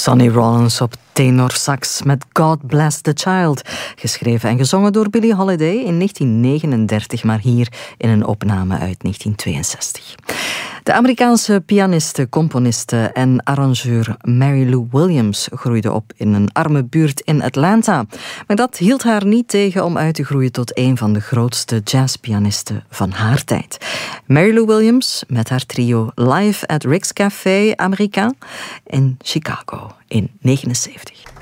Sonny Rollins op tenorsax met God Bless the Child. Geschreven en gezongen door Billie Holiday in 1939, maar hier in een opname uit 1962. De Amerikaanse pianiste, componiste en arrangeur Mary Lou Williams groeide op in een arme buurt in Atlanta. Maar dat hield haar niet tegen om uit te groeien tot een van de grootste jazzpianisten van haar tijd. Mary Lou Williams met haar trio live at Rick's Café Americain in Chicago in 1979.